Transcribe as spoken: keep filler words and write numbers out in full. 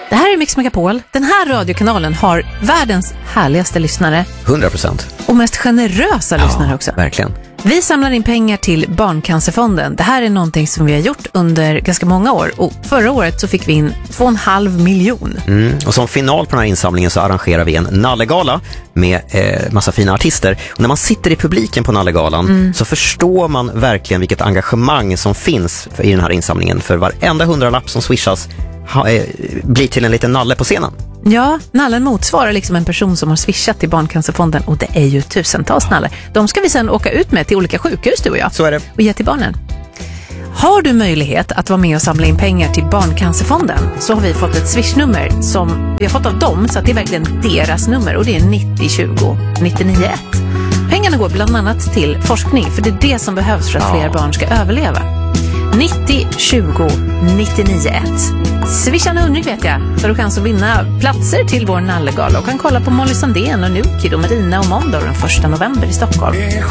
Det här är Mix Megapol. Den här radiokanalen har världens härligaste lyssnare. hundra procent. Och mest generösa Ja, lyssnare också. Verkligen. Vi samlar in pengar till Barncancerfonden. Det här är någonting som vi har gjort under ganska många år. Och förra året så fick vi in två och en halv miljon. Mm. Och som final på den här insamlingen så arrangerar vi en nallegala med eh, massa fina artister. Och när man sitter i publiken på nallegalan mm. så förstår man verkligen vilket engagemang som finns i den här insamlingen. För varenda hundralapp som swishas ha, eh, blir till en liten nalle på scenen. Ja, nallen motsvarar liksom en person som har swishat till Barncancerfonden, och det är ju tusentals naller. De ska vi sedan åka ut med till olika sjukhus, du och jag. Så är det. Och ge till barnen. Har du möjlighet att vara med och samla in pengar till Barncancerfonden, så har vi fått ett swishnummer som vi har fått av dem, så att det är verkligen deras nummer, och det är nittio tjugo nittionio ett. Pengarna går bland annat till forskning, för det är det som behövs för att fler barn ska överleva. nittio tjugo nittionio ett. Swisha en hundring vet jag, så du kan alltså vinna platser till vår nallegala och kan kolla på Molly Sandén och Nukid och Marina och Mondor den första november i Stockholm.